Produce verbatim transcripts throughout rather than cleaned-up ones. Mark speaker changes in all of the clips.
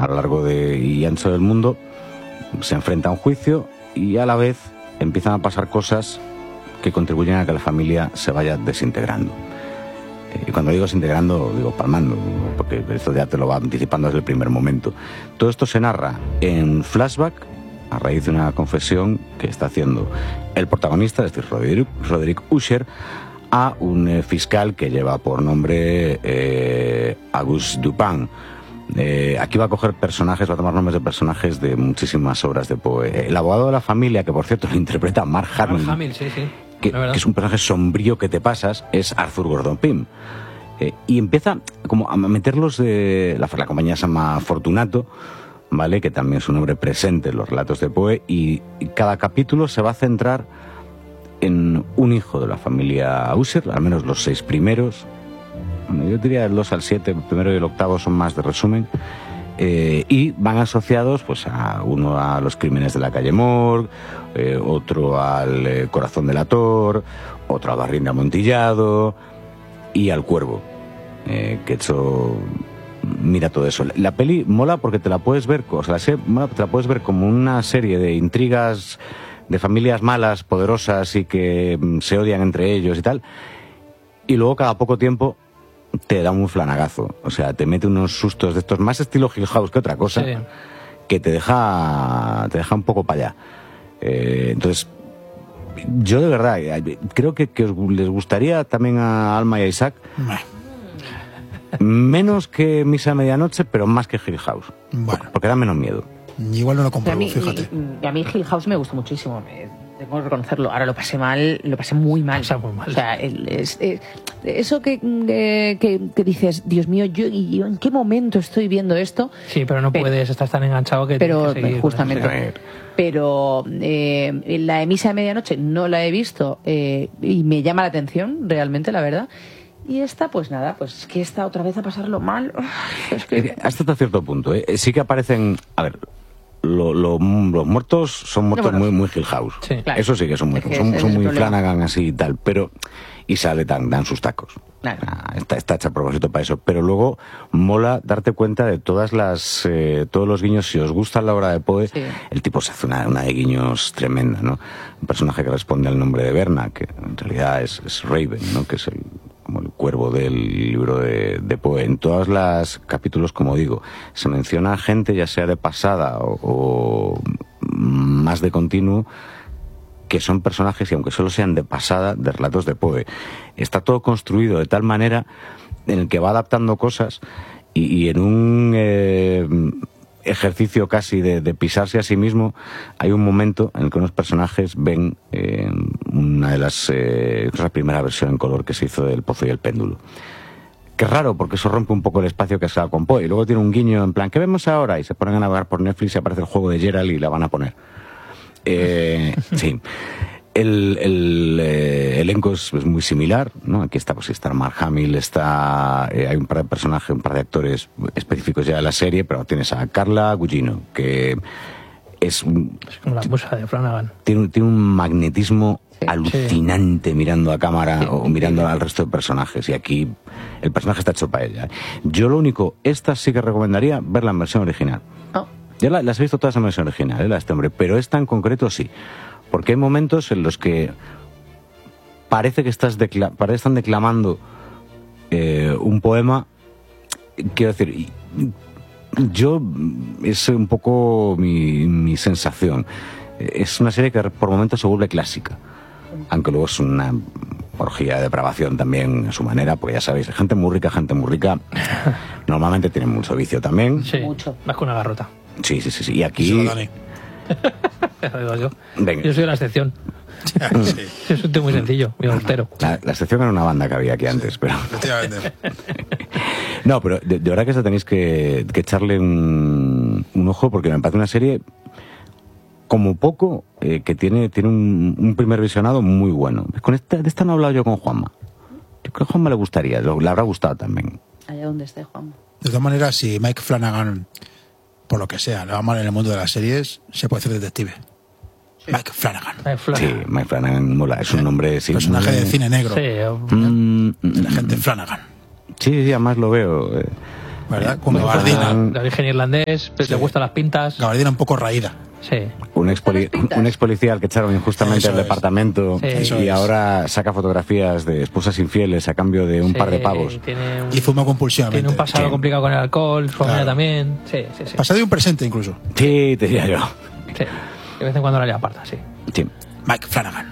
Speaker 1: a lo largo de, y ancho del mundo, se enfrenta a un juicio y a la vez empiezan a pasar cosas que contribuyen a que la familia se vaya desintegrando. Y cuando digo desintegrando, digo palmando, porque esto ya te lo va anticipando desde el primer momento. Todo esto se narra en flashback a raíz de una confesión que está haciendo el protagonista, es decir, Roderick, Roderick Usher, a un eh, fiscal que lleva por nombre eh, Auguste Dupin. Eh, aquí va a coger personajes, va a tomar nombres de personajes de muchísimas obras de Poe. El abogado de la familia, que por cierto lo interpreta Mark Hamill,
Speaker 2: Mark Hamill, sí, sí.
Speaker 1: Que, que es un personaje sombrío que te pasas, es Arthur Gordon Pym. Eh, y empieza como a meterlos de... La, la compañía se llama Fortunato, ¿vale? Que también es un nombre presente en los relatos de Poe, y, y cada capítulo se va a centrar en un hijo de la familia Usher, al menos los seis primeros. Bueno, yo diría el dos al siete, el primero y el octavo son más de resumen. Eh, y van asociados pues a uno a los crímenes de la calle Morgue, eh, otro al eh, corazón del ator, otro a Barrín de Amontillado y al Cuervo, eh, que hecho mira todo eso. La peli mola porque te la puedes ver, o sea, la serie mola porque te la puedes ver como una serie de intrigas de familias malas, poderosas y que mm, se odian entre ellos y tal, y luego cada poco tiempo te da un flanagazo, o sea, te mete unos sustos de estos, más estilo Hill House que otra cosa, sí, que te deja te deja un poco para allá. Eh, entonces, yo de verdad creo que, que os les gustaría también a Alma y a Isaac, menos que Misa de Medianoche, pero más que Hill House, bueno, porque da menos miedo.
Speaker 3: Igual no lo compro,
Speaker 4: a mí,
Speaker 3: fíjate.
Speaker 4: Y, a mí Hill House me gustó muchísimo, me, tengo que reconocerlo. Ahora lo pasé mal, lo pasé muy mal.
Speaker 2: O sea, muy mal.
Speaker 4: O sea, el, es, es, eso que, que, que dices, Dios mío, yo, yo en qué momento estoy viendo esto.
Speaker 2: Sí, pero no pero, puedes estar tan enganchado que
Speaker 4: pero
Speaker 2: tienes que seguir,
Speaker 4: justamente. Pero eh, la de Misa de Medianoche no la he visto eh, y me llama la atención, realmente, la verdad. Y esta, pues nada, pues es que esta otra vez a pasarlo mal. Es que...
Speaker 1: Hasta cierto punto, ¿eh? Sí que aparecen... A ver, lo, lo, los muertos son muertos no, bueno, muy, muy Hill House. Sí, claro. Eso sí que son muertos. Es que son, son muy Flanagan así y tal, pero... Y sale tan, dan sus tacos. Claro. Ah, está, está hecha a propósito para eso. Pero luego mola darte cuenta de todas las... Eh, todos los guiños. Si os gusta la obra de Poe, sí, el tipo se hace una, una de guiños tremenda, ¿no? Un personaje que responde al nombre de Berna, que en realidad es, es Raven, ¿no? Que es el... como el cuervo del libro de, de Poe. En todos los capítulos, como digo, se menciona gente, ya sea de pasada o, o más de continuo, que son personajes, y aunque solo sean de pasada, de relatos de Poe. Está todo construido de tal manera en el que va adaptando cosas y, y en un eh, ejercicio casi de, de pisarse a sí mismo, hay un momento en el que unos personajes ven eh, una de las eh, la primera versión en color que se hizo del Pozo y el Péndulo. Qué raro, porque eso rompe un poco el espacio que se da con Poe. Y luego tiene un guiño en plan, ¿qué vemos ahora? Y se ponen a navegar por Netflix y aparece el juego de Geralt y la van a poner. Eh, sí. El, el eh, elenco es, es muy similar, ¿no? Aquí está, pues está Mark Hamill, está, eh, hay un par de personajes, un par de actores específicos ya de la serie, pero tienes a Carla Gugino, que es, un,
Speaker 2: es como la musa de Flanagan.
Speaker 1: Tiene, tiene un magnetismo sí, alucinante sí, mirando a cámara sí, o mirando sí, al resto de personajes, y aquí el personaje está hecho para ella. Yo lo único, esta sí que recomendaría verla en versión original. Oh. Ya la, las he visto todas en versión original, ¿eh? La de este hombre, pero esta en concreto sí. Porque hay momentos en los que parece que estás decla- parece que están declamando eh, un poema. Quiero decir, yo es un poco mi, mi sensación. Es una serie que por momentos se vuelve clásica, aunque luego es una orgía de depravación también a su manera, porque ya sabéis, gente muy rica, gente muy rica, normalmente tienen mucho vicio también.
Speaker 2: Sí,
Speaker 4: mucho.
Speaker 2: Vas con una garrota.
Speaker 1: Sí, sí, sí, sí. Y aquí...
Speaker 2: yo. yo soy la excepción. Sí. Es un tío muy sencillo, muy austero.
Speaker 1: La, la excepción era una banda que había aquí antes, sí, pero... Efectivamente. No, pero de, de verdad que esta tenéis que, que echarle un, un ojo, porque me parece una serie como poco eh, que tiene, tiene un, un primer visionado muy bueno. Con esta, de esta no he hablado yo con Juanma. Yo creo que a Juanma le gustaría, le habrá gustado también.
Speaker 4: Allá donde esté Juanma.
Speaker 3: De todas maneras, si Mike Flanagan, por lo que sea, le va mal en el mundo de las series, se puede hacer detective. Sí. Mike Flanagan.
Speaker 2: Mike Flanagan.
Speaker 1: Sí, Mike Flanagan mola. Es un nombre... Sí,
Speaker 3: personaje muy... de cine negro.
Speaker 2: Sí,
Speaker 3: mm, el agente Flanagan.
Speaker 1: Sí, sí, además lo veo. Eh,
Speaker 3: ¿verdad? Con gabardina.
Speaker 2: De origen irlandés, sí. Le gustan las pintas.
Speaker 3: Gabardina un poco raída.
Speaker 2: Sí.
Speaker 1: Un ex, poli, un ex policía al que echaron injustamente al departamento sí. y ahora saca fotografías de esposas infieles a cambio de un sí, par de pavos.
Speaker 3: Un, y fuma compulsivamente.
Speaker 2: Tiene un pasado sí. complicado con el alcohol, su familia claro. también. Sí, sí, sí.
Speaker 3: Pasado y un presente incluso.
Speaker 1: Sí, te diría yo.
Speaker 2: Sí. De vez en cuando la lía aparta, sí.
Speaker 1: Sí.
Speaker 3: Mike Flanagan.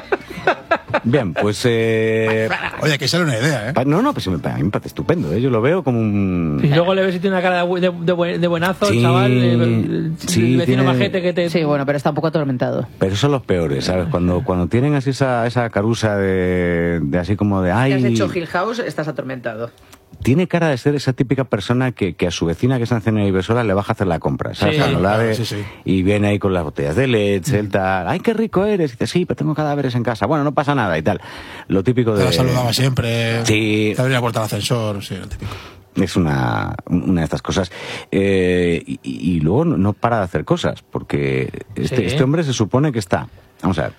Speaker 1: Bien, pues... Eh...
Speaker 3: Oye, que sale una idea, ¿eh?
Speaker 1: No, no, pues a mí me parece estupendo, ¿eh? Yo lo veo como un...
Speaker 2: Y luego le ves si tiene una cara de, de, de buenazo,
Speaker 1: sí,
Speaker 2: el chaval, el,
Speaker 1: sí,
Speaker 2: el vecino
Speaker 1: tiene...
Speaker 2: majete que te...
Speaker 4: Sí, bueno, pero está un poco atormentado.
Speaker 1: Pero son los peores, ¿sabes? Cuando, cuando tienen así esa, esa carusa de, de así como de... Ay,
Speaker 4: si has hecho Hill House, estás atormentado.
Speaker 1: Tiene cara de ser esa típica persona que, que a su vecina que está en cena y sola le baja a hacer la compra, ¿sabes?
Speaker 2: Sí,
Speaker 1: o sea, no la
Speaker 3: claro,
Speaker 1: ve,
Speaker 3: sí, sí.
Speaker 1: Y viene ahí con las botellas de leche, el tal, ¡ay, qué rico eres! Y dice, sí, pero tengo cadáveres en casa. Bueno, no pasa nada y tal. Lo típico de...
Speaker 3: Te la saludaba siempre.
Speaker 1: Sí.
Speaker 3: Te abría la puerta al ascensor, sí, lo típico.
Speaker 1: Es una, una de estas cosas. Eh, y, y luego no, no para de hacer cosas, porque este,
Speaker 2: sí.
Speaker 1: este hombre se supone que está... Vamos a ver.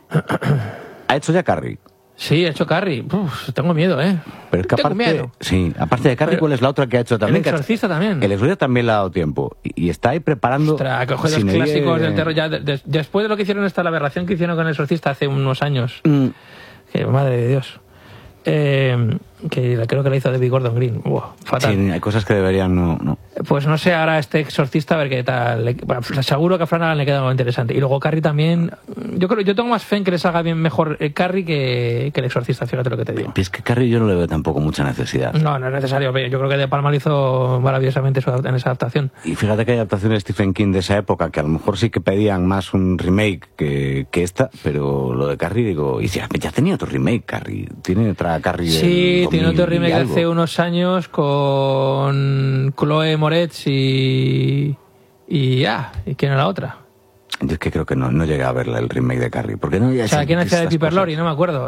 Speaker 1: Ha hecho ya Carrie.
Speaker 2: Sí, ha hecho Carrie. Uf, tengo miedo, ¿eh?
Speaker 1: Pero es que
Speaker 2: tengo
Speaker 1: aparte,
Speaker 2: miedo.
Speaker 1: Sí, aparte de Carrie, Pero, ¿cuál es la otra que ha hecho también?
Speaker 2: El Exorcista también.
Speaker 1: El Exorcista también le ha dado tiempo. Y, y está ahí preparando...
Speaker 2: Ostras, coge los clásicos de... del terror. Ya, de, de, después de lo que hicieron esta, la aberración que hicieron con el Exorcista hace unos años. Mm. Que, madre de Dios. Eh, que creo que la hizo David Gordon Green. Wow, fatal.
Speaker 1: Sí, hay cosas que deberían no, no.
Speaker 2: Pues no sé, ahora este Exorcista, a ver qué tal. Bueno, seguro que a Flanagan le queda algo interesante. Y luego Carrie también. Yo creo, yo tengo más fe en que les haga bien mejor Carrie que, que el Exorcista, fíjate lo que te digo.
Speaker 1: Es que Carrie yo no le veo tampoco mucha necesidad.
Speaker 2: No, no es necesario. Yo creo que De Palma lo hizo maravillosamente en esa adaptación.
Speaker 1: Y fíjate que hay adaptaciones de Stephen King de esa época que a lo mejor sí que pedían más un remake que, que esta, pero lo de Carrie, digo, y ya, ya tenía otro remake, Carrie. Tiene otra Carrie.
Speaker 2: Sí, tiene otro remake hace unos años con Chloe Moretz y. Y. Ah, ¿y quién era la otra?
Speaker 1: Yo es que creo que no, no llegué a ver el remake de Carrie. Porque no, ya
Speaker 2: o sea, ¿quién hacía de Piper Laurie? No me acuerdo.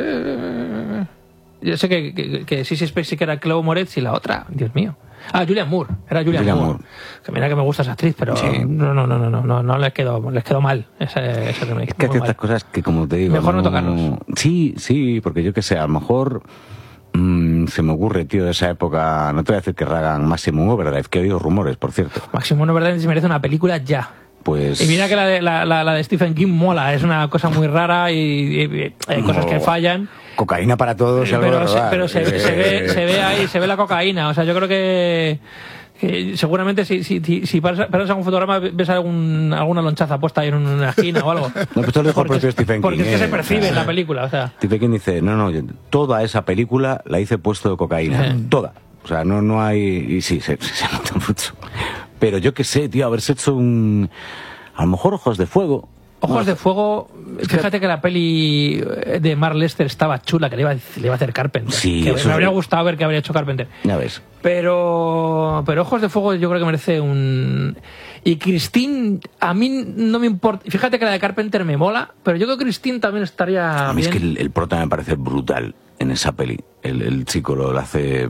Speaker 2: Eh, yo sé que, que, que sí, sí, sí que era Chloe Moretz y la otra, Dios mío. Ah, Julianne Moore. Era Julianne, Julianne Moore. Moore. Que mira que me gusta esa actriz, pero sí. no, no, no, no, no, no, no les quedó, les quedó mal ese, ese remake.
Speaker 1: Es que hay ciertas cosas que, como te digo.
Speaker 2: Mejor no, no tocarlos.
Speaker 1: Sí, sí, porque yo qué sé, a lo mejor. Mm, se me ocurre, tío, de esa época. No te voy a decir que hagan Maximum Overdrive, que he oído rumores, por cierto.
Speaker 2: Maximum Overdrive se merece una película ya.
Speaker 1: Pues...
Speaker 2: Y mira que la de, la, la, la de Stephen King mola, es una cosa muy rara y, y, y hay cosas no. que fallan.
Speaker 1: Cocaína para todos.
Speaker 2: Pero, se, pero se, eh... se, ve, se ve ahí, se ve la cocaína. O sea, yo creo que... Que seguramente si, si, si, si paras, paras algún fotograma ves algún, alguna lonchaza puesta ahí en una esquina o algo.
Speaker 1: No, pues esto lo dijo el propio Stephen King.
Speaker 2: Porque es que
Speaker 1: eh,
Speaker 2: se percibe
Speaker 1: eh,
Speaker 2: en la película. O sea.
Speaker 1: Stephen King dice, no, no, toda esa película la hice puesto de cocaína. Eh. Toda. O sea, no, no hay... Y sí, se, se nota mucho. Pero yo qué sé, tío, haberse hecho un... A lo mejor Ojos de Fuego...
Speaker 2: Ojos de Fuego, fíjate que la peli de Mark Lester estaba chula, que le iba, le iba a hacer Carpenter.
Speaker 1: Sí,
Speaker 2: que
Speaker 1: eso
Speaker 2: me habría
Speaker 1: es...
Speaker 2: gustado ver que habría hecho Carpenter.
Speaker 1: Ya ves.
Speaker 2: Pero, pero Ojos de Fuego yo creo que merece un... Y Christine, a mí no me importa... Fíjate que la de Carpenter me mola, pero yo creo que Christine también estaría
Speaker 1: A mí
Speaker 2: bien.
Speaker 1: Es que el, el prota me parece brutal en esa peli. El, el chico lo, lo hace...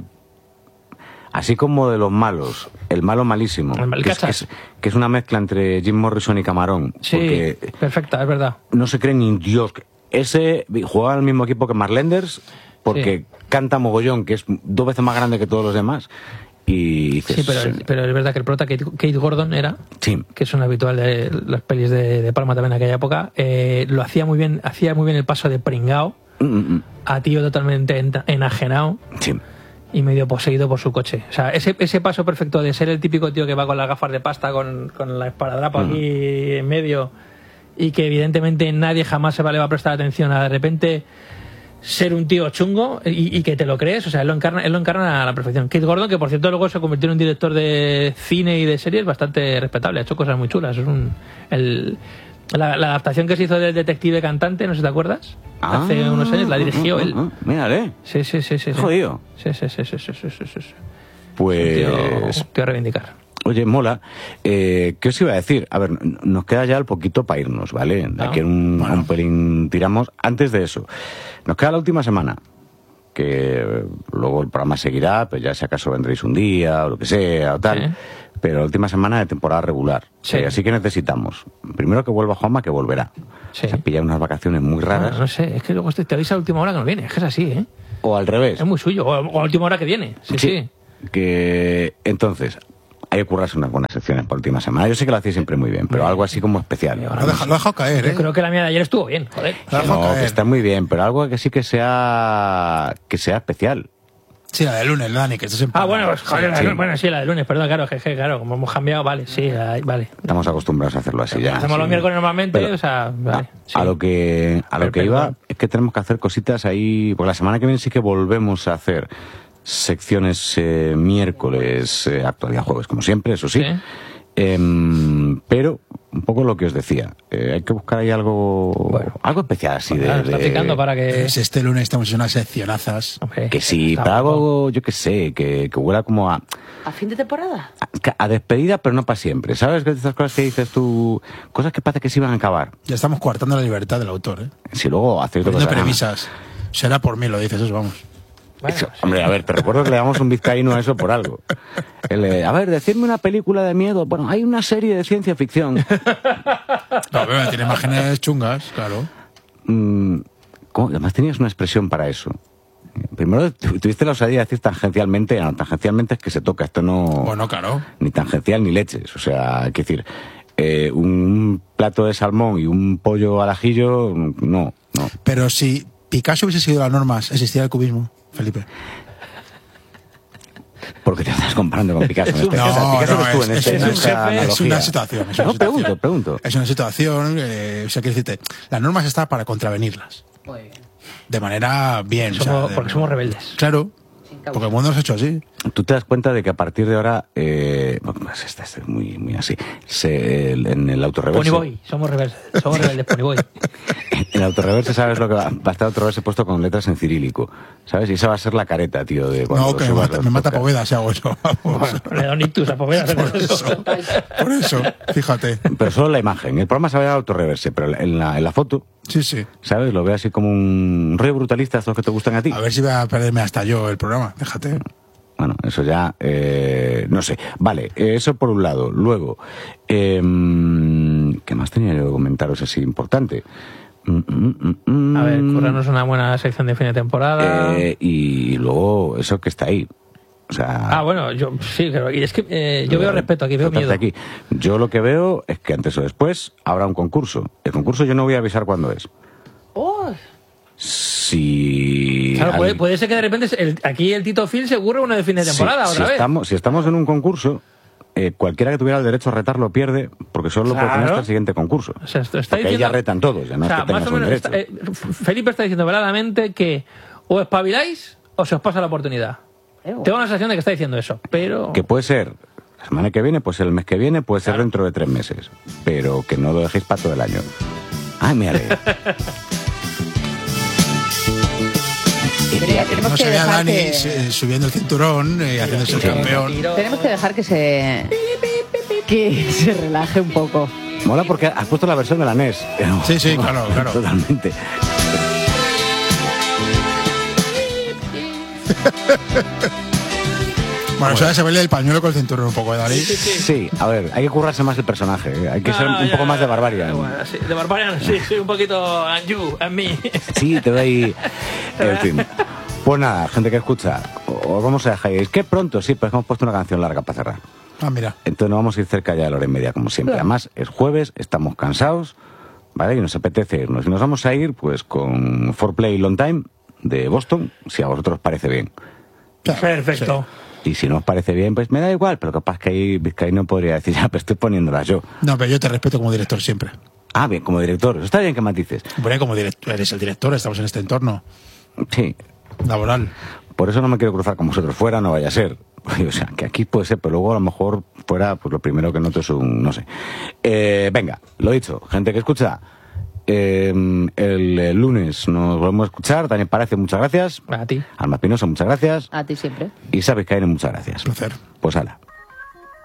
Speaker 1: Así como de los malos, el malo malísimo,
Speaker 2: el
Speaker 1: que, es, que, es, que es una mezcla entre Jim Morrison y Camarón.
Speaker 2: Sí,
Speaker 1: porque
Speaker 2: perfecta, es verdad.
Speaker 1: No se cree ni un dios. Ese juega al mismo equipo que Marlenders porque sí. canta mogollón, que es dos veces más grande que todos los demás. Y dices,
Speaker 2: sí, pero, pero es verdad que el prota Kate, Kate Gordon era,
Speaker 1: sí.
Speaker 2: que es un habitual de las pelis de, de Palma también en aquella época, eh, lo hacía muy bien, hacía muy bien el paso de pringao mm -mm. a tío totalmente enajenado.
Speaker 1: Sí.
Speaker 2: Y medio poseído por su coche. O sea, ese, ese paso perfecto de ser el típico tío que va con las gafas de pasta, con, con la esparadrapo mm. aquí en medio, y que evidentemente nadie jamás se le va a prestar atención a de repente ser un tío chungo y, y que te lo crees. O sea, él lo encarna, él lo encarna a la perfección. Kate Gordon, que por cierto luego se convirtió en un director de cine y de series bastante respetable, ha hecho cosas muy chulas. Es un... El, La, la adaptación que se hizo del Detective Cantante, no sé si te acuerdas, ah, hace unos años, la dirigió uh, uh, uh, él.
Speaker 1: Mírale.
Speaker 2: Sí, sí, sí, sí.
Speaker 1: Jodido.
Speaker 2: Sí, sí, sí, sí, sí, sí, sí, sí.
Speaker 1: Pues...
Speaker 2: Tío, tío a reivindicar.
Speaker 1: Oye, mola. Eh, ¿Qué os iba a decir? A ver, nos queda ya el poquito para irnos, ¿vale? De aquí un, bueno. un pelín tiramos. Antes de eso, nos queda la última semana, que luego el programa seguirá, pero ya si acaso vendréis un día o lo que sea o tal... Sí. Pero la última semana de temporada regular.
Speaker 2: Sí.
Speaker 1: Eh, así que necesitamos, primero que vuelva Juanma, que volverá.
Speaker 2: Sí.
Speaker 1: Se ha pillado unas vacaciones muy raras.
Speaker 2: No, no sé, es que luego te avisa a la última hora que no viene, es que es así, ¿eh?
Speaker 1: O al revés.
Speaker 2: Es muy suyo, o a la última hora que viene. Sí, sí. sí.
Speaker 1: que entonces hay que currarse unas buenas secciones por última semana. Yo sé que lo hacéis siempre muy bien, pero algo así como especial.
Speaker 3: Lo ha dejado, lo ha dejado caer, ¿eh?
Speaker 2: Yo creo que la mía de ayer estuvo bien, joder.
Speaker 1: No, que está muy bien, pero algo que sí que sea que sea especial.
Speaker 3: Sí, la de lunes, Dani, que estás en...
Speaker 2: Ah, bueno, pues, joder, sí, sí. Bueno, sí, la de lunes, perdón, claro, jeje, claro, como hemos cambiado, vale, sí, vale.
Speaker 1: Estamos acostumbrados a hacerlo así ya.
Speaker 2: Hacemos
Speaker 1: sí.
Speaker 2: los miércoles normalmente,
Speaker 1: pero,
Speaker 2: o sea, vale.
Speaker 1: A,
Speaker 2: sí.
Speaker 1: a lo que a lo que iba es que tenemos que hacer cositas ahí, porque la semana que viene sí que volvemos a hacer secciones eh, miércoles, eh, actualidad jueves, como siempre, eso sí. ¿Sí? Eh, pero un poco lo que os decía, eh, hay que buscar ahí algo bueno, algo especial así
Speaker 2: bueno,
Speaker 1: de,
Speaker 2: está picando para que
Speaker 3: pues este lunes estamos en unas seccionazas.
Speaker 1: Okay. Que sí, para algo, yo que sé, que, que huela como a
Speaker 4: ¿a fin de temporada?
Speaker 1: A, a despedida, pero no para siempre. ¿Sabes? Que estas cosas que dices tú, cosas que parece que se iban a acabar.
Speaker 3: Ya estamos coartando la libertad del autor, ¿eh?
Speaker 1: Si luego hacéis
Speaker 3: cosas premisas. Será por mí, lo dices, eso vamos.
Speaker 1: Bueno, eso, hombre, a ver, te recuerdo que le damos un vizcaíno a eso por algo. El, eh, a ver, decirme una película de miedo. Bueno, hay una serie de ciencia ficción.
Speaker 3: No, pero tiene imágenes chungas, claro.
Speaker 1: Mm, ¿cómo? Además tenías una expresión para eso. Primero tuviste la osadía de decir tangencialmente. No, tangencialmente es que se toca. Esto no...
Speaker 3: Bueno, claro.
Speaker 1: Ni tangencial ni leches. O sea, hay que decir, eh, un plato de salmón y un pollo al ajillo, no, no.
Speaker 3: Pero si Picasso hubiese seguido las normas, ¿existiría el cubismo, Felipe?
Speaker 1: Porque te estás comparando con Picasso. En este
Speaker 3: no,
Speaker 1: caso. Picasso
Speaker 3: no,
Speaker 1: estuvo en
Speaker 3: es,
Speaker 1: este,
Speaker 3: es,
Speaker 1: en
Speaker 3: es,
Speaker 1: esta
Speaker 3: es, es una situación. Es una
Speaker 1: no,
Speaker 3: situación.
Speaker 1: pregunto, pregunto.
Speaker 3: Es una situación, eh, o sea, quiero decirte, las normas están para contravenirlas.
Speaker 4: Muy bien.
Speaker 3: De manera bien.
Speaker 2: Somos,
Speaker 3: o sea, de,
Speaker 2: porque somos rebeldes.
Speaker 3: Claro. Porque el mundo nos ha hecho así.
Speaker 1: Tú te das cuenta de que a partir de ahora, eh, bueno, pues esta es muy, muy así. Se, el, en el autorreverse.
Speaker 2: Ponyboy, somos rebeldes, somos rebeldes, Ponyboy.
Speaker 1: En el autorreverse, ¿sabes lo que va? Va a estar autorreverse puesto con letras en cirílico, ¿sabes? Y esa va a ser la careta, tío. De
Speaker 3: no, que me mata, me mata Poveda si hago eso.
Speaker 2: Bueno, le da un ictus a Poveda.
Speaker 3: Por eso, por eso, fíjate.
Speaker 1: Pero solo la imagen. El programa se va a autorreverse, pero en la, en la foto.
Speaker 3: Sí, sí.
Speaker 1: ¿Sabes? Lo veo así como un rollo brutalista, estos que te gustan a ti.
Speaker 3: A ver si voy a perderme hasta yo el programa, déjate.
Speaker 1: Bueno, eso ya, eh, no sé. Vale, eso por un lado. Luego, eh, ¿qué más tenía yo que comentaros así importante? Mm, mm, mm,
Speaker 2: a ver, currarnos una buena sección de fin de temporada.
Speaker 1: Eh, y luego, eso que está ahí. O sea,
Speaker 2: ah, bueno, yo sí, pero y es que eh, yo veo respeto aquí, veo miedo.
Speaker 1: Aquí. Yo lo que veo es que antes o después habrá un concurso. El concurso yo no voy a avisar cuándo es.
Speaker 4: Oh.
Speaker 1: Si...
Speaker 2: Claro, puede, puede ser que de repente el, aquí el Tito Phil se ocurra uno de fin de temporada
Speaker 1: si,
Speaker 2: otra
Speaker 1: si
Speaker 2: vez.
Speaker 1: Estamos, si estamos en un concurso, eh, cualquiera que tuviera el derecho a retar lo pierde, porque solo
Speaker 2: claro.
Speaker 1: lo puede tener hasta el siguiente concurso.
Speaker 2: O sea, esto está
Speaker 1: porque
Speaker 2: diciendo...
Speaker 1: ahí ya retan todos, ya no
Speaker 2: o sea,
Speaker 1: es que tengas
Speaker 2: más o menos
Speaker 1: un derecho.
Speaker 2: Está, eh, Felipe está diciendo veladamente que o espabiláis o se os pasa la oportunidad. Oh. Tengo la sensación de que está diciendo eso, pero...
Speaker 1: Que puede ser la semana que viene, puede ser el mes que viene, puede ser claro. dentro de tres meses, pero que no lo dejéis para todo el año. Ay, me alegro.
Speaker 3: No se ve a Dani que... subiendo el cinturón y haciéndose el campeón.
Speaker 4: Tenemos que dejar que se que se relaje un poco.
Speaker 1: Mola porque has puesto la versión de la N E S.
Speaker 3: Sí, sí, claro, claro.
Speaker 1: Totalmente.
Speaker 3: Bueno, eso ya se baila el pañuelo con el cinturón un poco, ¿eh, Dani?
Speaker 1: Sí, sí, sí. sí, a ver, hay que currarse más el personaje. ¿eh? Hay que no, ser no, un ya, poco más de Barbarian.
Speaker 2: Bueno, sí, de Barbarian, sí, soy un poquito and you, and me.
Speaker 1: Sí, te doy... En fin. Pues nada, gente que escucha, o vamos a dejar ir. Es que pronto, sí, pues hemos puesto una canción larga para cerrar.
Speaker 3: Ah, mira.
Speaker 1: Entonces nos vamos a ir cerca ya de la hora y media, como siempre. Además, es jueves, estamos cansados, ¿vale? Y nos apetece irnos. Y nos vamos a ir, pues, con four Play Long Time, de Boston, si a vosotros parece bien.
Speaker 2: Perfecto.
Speaker 1: Sí. Y si no os parece bien, pues me da igual, pero capaz que ahí Vizcaíno podría decir, ya, pero estoy poniéndolas yo.
Speaker 3: No, pero yo te respeto como director siempre.
Speaker 1: Ah, bien, como director. Eso está bien que matices.
Speaker 3: Bueno, como director, eres el director, estamos en este entorno.
Speaker 1: Sí.
Speaker 3: Laboral.
Speaker 1: Por eso no me quiero cruzar con vosotros fuera, no vaya a ser. O sea, que aquí puede ser, pero luego a lo mejor fuera, pues lo primero que noto es un, no sé. Eh, venga, lo dicho, gente que escucha, eh, el, el lunes nos volvemos a escuchar. Daniel Parece, muchas gracias.
Speaker 2: A ti.
Speaker 1: Alma Espinosa, muchas gracias.
Speaker 4: A ti siempre.
Speaker 1: Y Sabes Caín, muchas gracias.
Speaker 3: Placer.
Speaker 1: Pues hala.